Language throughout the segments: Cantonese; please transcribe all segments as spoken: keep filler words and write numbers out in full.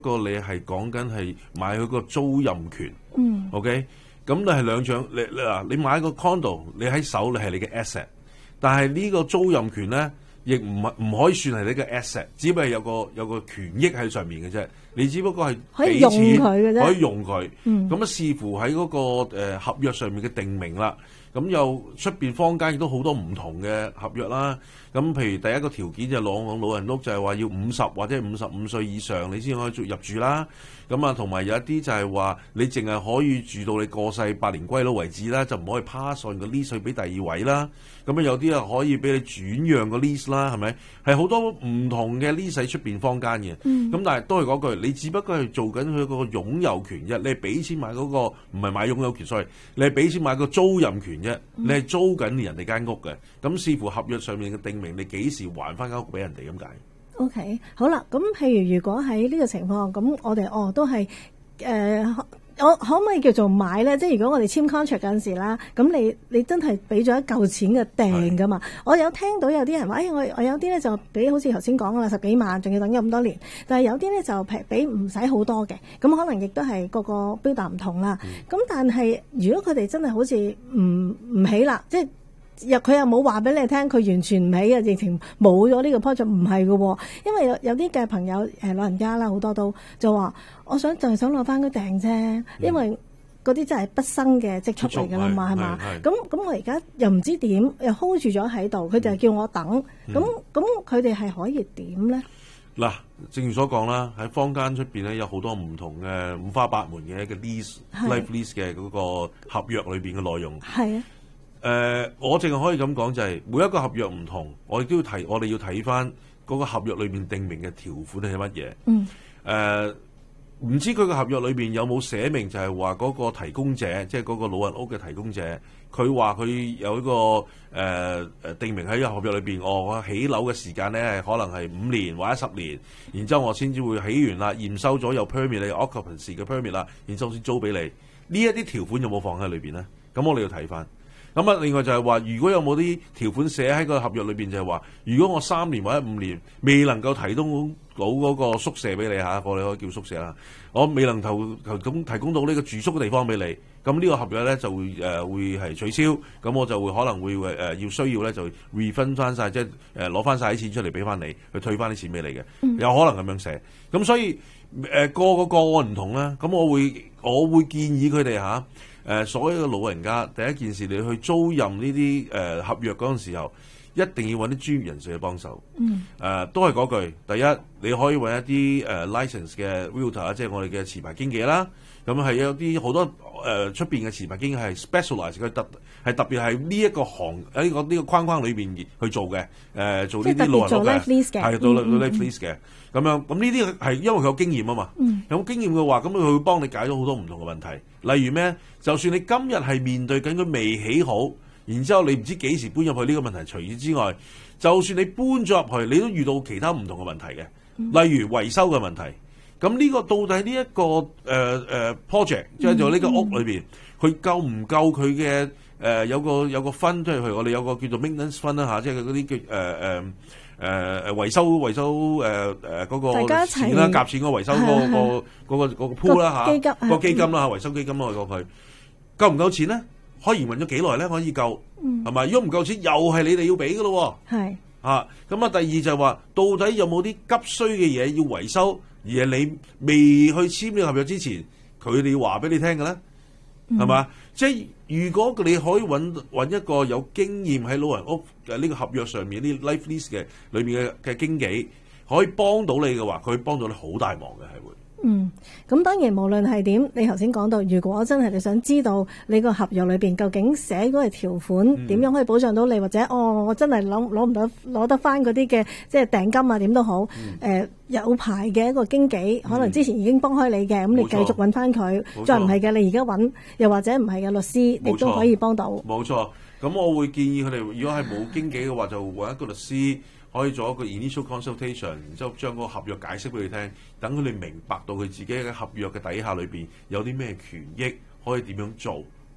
個你係講緊係買佢個租賃權。 嗯。 OK，咁你係兩種，你嗱你買個 condo，你喺手你係你嘅 asset， 但係呢個租賃權咧，亦唔係唔可以算係你嘅 asset， 只不過係有個有個權益喺上面嘅啫。你只不過係可以用佢嘅啫， 可以用佢。 嗯。 咁啊視乎喺嗰、嗰個、呃、合約上面嘅定明啦。咁又出邊坊間亦都好多唔同嘅合約啦。咁譬如第一個條件就係老老人屋，就係話要五十或者五十五歲以上你先可以入住啦。咁啊，同埋有一啲就係話你淨係可以住到你過世百年歸老為止啦，就唔可以 pass on 個 lease 俾第二位啦。咁啊有啲啊可以俾你轉讓個 lease 啦，係咪？係好多唔同嘅 lease 喺出邊坊間嘅。咁、嗯、但係都係嗰句，你只不過係做緊佢個擁有權啫。你係俾錢買嗰、嗰個，唔係買擁有權，sorry，你係俾錢買個租賃權啫。你係租緊人哋間屋嘅。咁視乎合約上面嘅定明，你幾時還翻間屋俾人哋咁解。 OK， 好啦，咁譬如如果喺呢個情況，咁我哋哦都係誒、呃，我可唔可以叫做買咧？即係如果我哋簽 contract 嗰陣時啦，咁你你真係俾咗一嚿錢嘅訂噶嘛？我有聽到有啲人話，誒、哎、我我有啲咧就俾好似頭先講啦，十幾萬，仲要等咗咁多年。但係有啲咧就平俾唔使好多嘅，咁可能亦都係個個標價唔同啦。咁、嗯、但係如果佢哋真係好似唔唔起啦，即係。又佢又冇話俾你聽，佢完全唔起嘅，直情冇咗呢個 project， 唔係嘅。因為有有啲嘅朋友誒老人家啦，好多都就話，我想就係想攞翻個訂啫、嗯，因為嗰啲真係畢生嘅積蓄嚟㗎啦嘛，係嘛？咁咁我而家又唔知點，又 hold 住咗喺度，佢就係叫我等。咁咁佢哋係可以點咧？嗱、 嗯，正如所講啦，喺坊間出邊咧有好多唔同嘅五花八門嘅一個 lease life lease 嘅嗰個合約裏邊嘅內容。係啊。誒、呃，我淨係可以咁講，就係每一個合約唔同，我亦都要睇，我哋要睇翻嗰個合約裏面定明嘅條款係乜嘢。嗯。誒、呃，唔知佢個合約裏邊有冇寫明，就係話嗰個提供者，即係嗰個老人屋嘅提供者，佢話佢有一個誒誒、呃、定明喺個合約裏邊，哦，我起樓嘅時間咧係可能係五年或者十年，然之後我先至會起完啦，驗收咗有 permit 你 occupancy 嘅 permit 啦，然之後先租俾你。呢一啲條款有冇放喺裏邊咧？咁我哋要睇翻。咁啊，另外就係話，如果有冇啲條款寫喺個合約裏邊，就係話，如果我三年或者五年未能夠提供到嗰個宿舍俾你嚇，我哋可以叫宿舍啦，我未能投投咁提供到呢個住宿嘅地方俾你，咁呢個合約咧就會誒、呃、會係取消，咁我就會可能會誒、呃、要需要咧就 refund 翻晒，即係誒攞翻晒啲錢出嚟俾翻你，去退翻啲錢俾你嘅、嗯，有可能咁樣寫。咁所以誒、呃、個個個案唔同啦，咁我會我會建議佢哋嚇。誒、呃、所有嘅老人家，第一件事你去租賃呢啲誒合約嗰陣時候，一定要揾啲專業人士去幫手。嗯。誒、呃、都係嗰句，第一你可以揾一啲誒、呃、license 嘅 realtor，即係我哋嘅持牌經紀啦。咁係有啲好多誒出邊嘅持牌經紀係 specialize，佢特係特別係呢一個行喺呢、這個呢、這個框框裏邊去做嘅。誒、呃、做呢啲老人屋嘅，係做 life lease 嘅。咁樣咁呢啲係因為佢有經驗啊嘛。嗯。有經驗嘅話，咁佢會幫你解咗好多唔同嘅問題。例如咩？就算你今日係面對緊佢未起好，然之後你唔知幾時搬入去呢個問題。除此之外，就算你搬咗入去，你都遇到其他唔同嘅問題嘅。例如維修嘅問題。咁呢個到底呢、這、一個誒誒、呃、project，即係做呢個屋裏邊，佢、嗯、夠唔夠佢嘅誒有個有個分，即係譬如我哋有個叫做 maintenance 分啦嚇，即係嗰啲叫誒誒誒誒維修維修誒誒嗰個錢啦，夾錢個維修嗰、那個嗰、那個嗰、那個 pool 啦嚇，個、那個、基金啦嚇，維修基金咯，我講佢夠唔夠錢咧？可以營運咗幾耐咧？可以夠係咪？如果唔夠錢，又係你哋要俾嘅咯喎。係啊，咁啊，第二就係話，到底有冇啲急需嘅嘢要維修？而係你未去簽呢個合約之前，佢哋要話俾你聽嘅咧，係、嗯、嘛？即係如果你可以揾揾一個有經驗喺老人屋嘅呢個合約上面呢 life lease 嘅裏面嘅嘅經紀，可以幫到你嘅話，佢可以幫到你好大忙嘅，係會。 嗯，咁當然無論係點，你頭先講到，如果真係你想知道你個合約裏邊究竟寫嗰個條款點樣可以保障到你，或者哦我真係攞攞唔到攞得翻嗰啲嘅即係訂金啊點都好，誒、嗯呃、有牌嘅一個經紀，可能之前已經幫開你嘅，咁、嗯、你繼續揾翻佢，再唔係嘅你而家揾，又或者唔係嘅律師，亦都可以幫到。 冇錯，咁我會建議佢哋，如果係冇經紀嘅話，就揾一個律師。可以做一個 initial consultation，然之後將嗰個合約解釋俾佢聽，等佢哋明白到佢自己嘅合約嘅底下裏邊有啲咩權益，可以點樣做，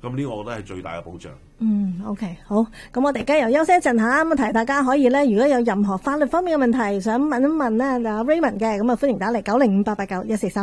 咁呢個我覺得係最大嘅保障。 嗯 ，OK， 好，咁我哋而家又休息一陣下，咁提大家可以咧，如果有任何法律方面嘅問題想問一問咧，阿 Raymond 嘅，咁啊歡迎打嚟九零五八八九一四三。